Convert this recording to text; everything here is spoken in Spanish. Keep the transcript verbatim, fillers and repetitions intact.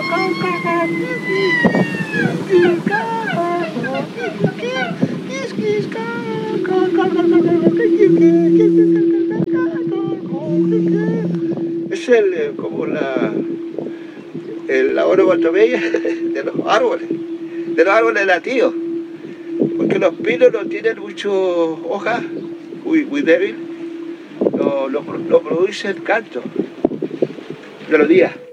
Es el, eh, como la, el, la onomatopeya de los árboles, de los árboles nativos, porque los pinos no tienen muchas hojas, muy, muy débil, no, no, no producen canto, melodía.